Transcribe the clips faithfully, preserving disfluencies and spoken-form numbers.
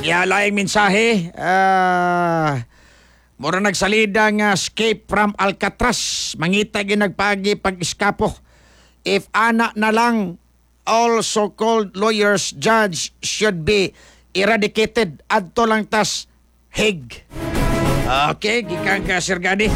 iya laing mensahe. Ah, mura nagsalida nga escape from Alcatraz. Mangita ginagpagi pag-iskapo. If ana na lang, all so-called lawyers, judge should be eradicated. Adto lang tas Hague. Okay, gikan ka Sir Gadi.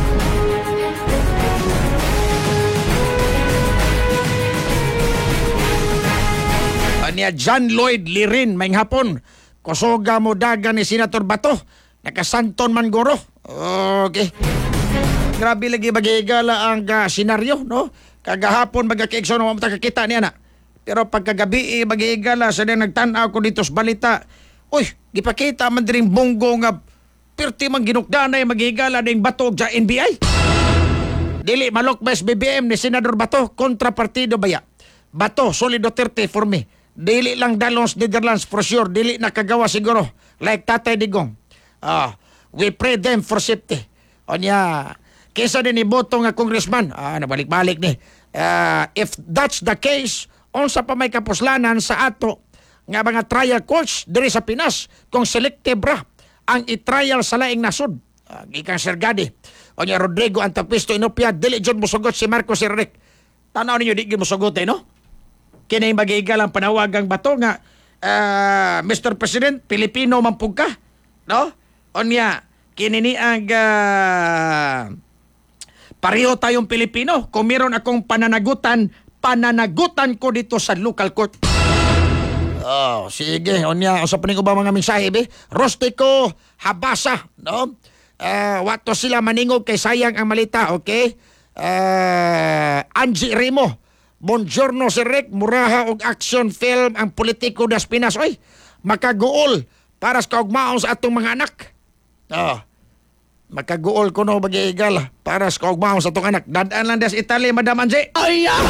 Niya John Lloyd Lirin may hapon kusoga mo daga ni Senator Bato nakasanton man guro. Okay, grabe lagi bagigala ang uh, senaryo, no? Kagahapon magkakiigso no makakita niya na, pero pagkagabi bagigala sa din nagtanaw ko dito sa balita, uy gipakita man diring bonggo nga pirti man ginukdanay magigala ding Bato sa N B I. Dili malokbes B B M ni Senador Bato kontra partido baya. Bato solid Duterte for me. Dili lang Dalons Netherlands for sure. Dili nakagawa siguro. Like Tatay Digong. Ah, we pray them for safety. O niya, kesa din iboto nga congressman. Ah, nabalik-balik ni. Uh, if that's the case, unsa pa may kapuslanan sa ato nga mga trial courts diri sa Pinas kung selective ra ang i-trial sa laing nasod. Uh, Gikan Sir Gadi. O niya, Rodrigo Antapisto Inopia, dili dyan musugot si Marcos Sirric. Tanaw ninyo, di musugot eh, no? Kini magigal ang panawagang Bato nga uh, Mister President, Pilipino man pug ka, no? Onya, kini ni ang uh, pareho tayong Pilipino. Kung meron akong pananagutan, pananagutan ko dito sa local court. Oh, sige. Onya, usa pa ning ubang mga mensahe be. Rostico Habasa, no? Uh, wato sila maningog kay sayang ang malita, okay? Uh, Angie Remo, Buongiorno Sir Rick, muraha og action film ang politiko das Pinas. Oy, makaguol para sa kaugmaon sa atong mga anak. Oh, makaguol ko no bagigal para sa kaugmaon sa atong anak. Dadaan lang das Italy, Madam Angie. Ay, uh,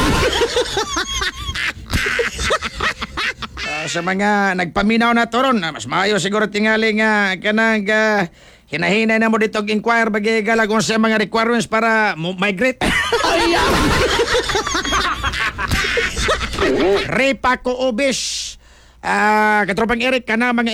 sa mga nagpaminaw na toron, mas maayo siguro tingali nga kanang uh, hinahinay na mo dito inquire bagigal kung sa mga requirements para migrate. Ay, uh, Ray Paco Obis, uh, katropang Eric, kana mga